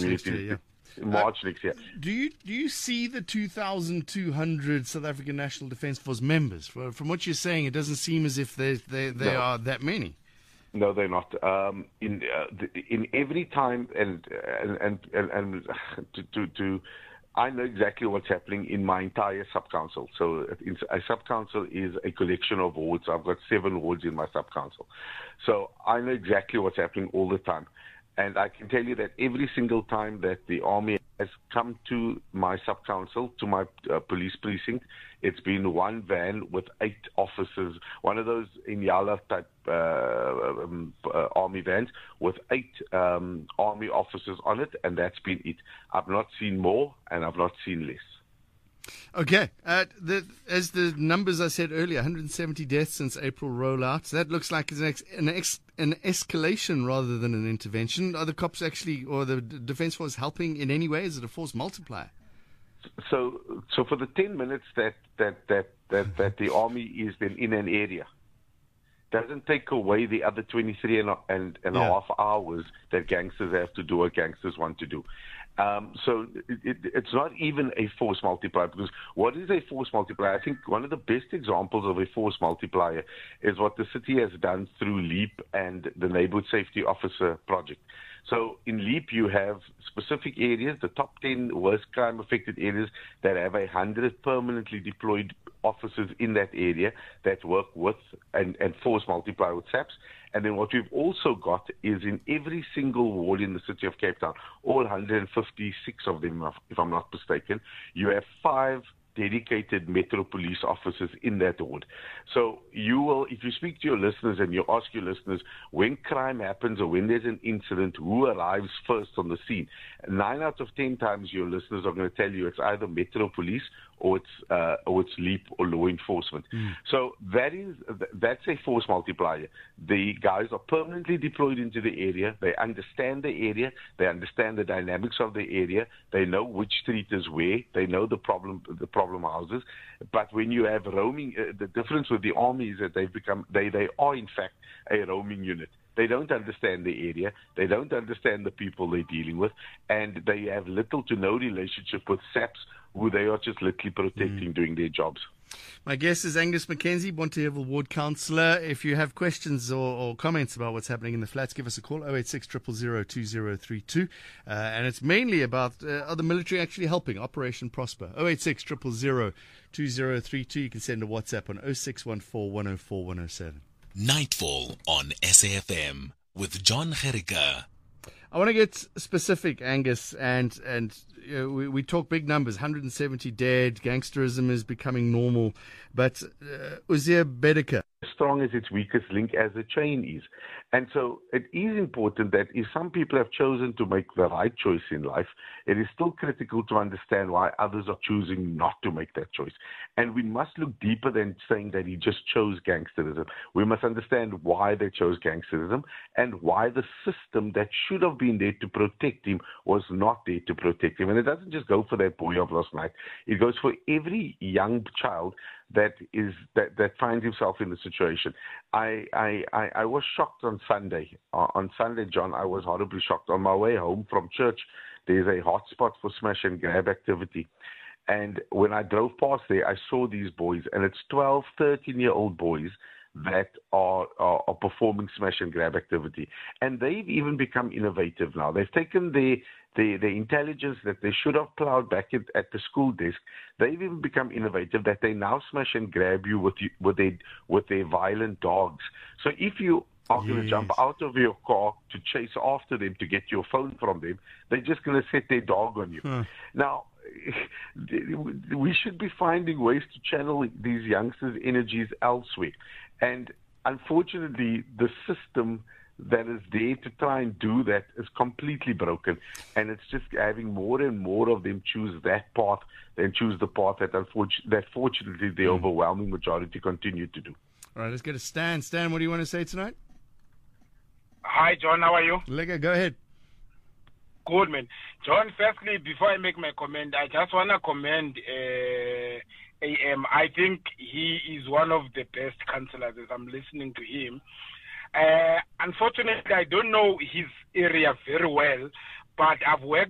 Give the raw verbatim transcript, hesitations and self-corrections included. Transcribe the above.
next it, year, yeah. March uh, next year. Do you do you see the two thousand two hundred South African National Defence Force members? For, from what you're saying, it doesn't seem as if they they, they No. are that many. No, they're not. Um, in uh, the, in every time, and and and, and, and to, to to, I know exactly what's happening in my entire sub-council. So a sub-council is a collection of wards. I've got seven wards in my sub-council. So I know exactly what's happening all the time. And I can tell you that every single time that the army has come to my sub-council, to my uh, police precinct, it's been one van with eight officers, one of those Inyala type uh, um, uh, army vans with eight um, army officers on it, and that's been it. I've not seen more, and I've not seen less. Okay. Uh, the, as the numbers I said earlier, one hundred seventy deaths since April rollout. That looks like it's an, ex, an, ex, an escalation rather than an intervention. Are the cops actually, or the Defence Force helping in any way? Is it a force multiplier? So, so for the ten minutes that that that that, that the army is then in an area, doesn't take away the other twenty-three and, and, and yeah. a half hours that gangsters have to do what gangsters want to do. Um, so it, it, it's not even a force multiplier, because what is a force multiplier? I think one of the best examples of a force multiplier is what the city has done through LEAP and the Neighborhood Safety Officer project. So in LEAP, you have specific areas, the top ten worst crime-affected areas, that have a hundred permanently deployed officers in that area that work with and, and force multiplier with SAPS. And then what we've also got is in every single ward in the city of Cape Town, all one hundred fifty-six of them, if I'm not mistaken, you have five dedicated Metro Police officers in that ward. So you will, if you speak to your listeners and you ask your listeners, when crime happens or when there's an incident, who arrives first on the scene? Nine out of ten times your listeners are going to tell you it's either Metro Police or it's uh, or it's LEAP or law enforcement. Mm. So that is that's a force multiplier. The guys are permanently deployed into the area. They understand the area. They understand the dynamics of the area. They know which street is where. They know the problem the problem houses. But when you have roaming, uh, the difference with the army is that they've become they they are in fact a roaming unit. They don't understand the area. They don't understand the people they're dealing with, and they have little to no relationship with SAPS, who they are just literally protecting mm. doing their jobs. My guest is Angus McKenzie, Bonteheuwel Ward Councillor. If you have questions or, or comments about what's happening in the flats, give us a call, oh eight six, zero zero zero, two zero three two. Uh, and it's mainly about, uh, are the military actually helping? Operation Prosper. oh eight six, zero zero zero, two zero three two. You can send a WhatsApp on oh six one four, one oh four, one oh seven. Nightfall on S A F M with John Gericke. I want to get specific, Angus, and and you know, we, we talk big numbers, one hundred seventy dead, gangsterism is becoming normal, but uh, Uzier Bedeke. As strong as its weakest link as a chain is. And so it is important that if some people have chosen to make the right choice in life, it is still critical to understand why others are choosing not to make that choice. And we must look deeper than saying that he just chose gangsterism. We must understand why they chose gangsterism and why the system that should have been there to protect him was not there to protect him. And it doesn't just go for that boy of last night. It goes for every young child that is that, that finds himself in the situation. I, I, I, I was shocked on Sunday. Uh, on Sunday, John, I was horribly shocked. On my way home from church, there's a hotspot for smash and grab activity. And when I drove past there, I saw these boys, and it's twelve, thirteen-year-old boys that are, are, are performing smash and grab activity. And they've even become innovative now. They've taken the, the, the intelligence that they should have plowed back at, at the school desk. They've even become innovative that they now smash and grab you with, you, with, their, with their violent dogs. So if you are yes. going to jump out of your car to chase after them to get your phone from them, they're just going to set their dog on you. Huh. Now, we should be finding ways to channel these youngsters' energies elsewhere. And unfortunately, the system that is there to try and do that is completely broken. And it's just having more and more of them choose that path than choose the path that, unfortunately, that fortunately the mm. overwhelming majority continue to do. All right, let's get a Stan. Stan, what do you want to say tonight? Hi, John. How are you? Lega, go ahead. Good, man. John, firstly, before I make my comment, I just want to commend uh, A M. I think he is one of the best councillors as I'm listening to him. Uh, unfortunately, I don't know his area very well, but I've worked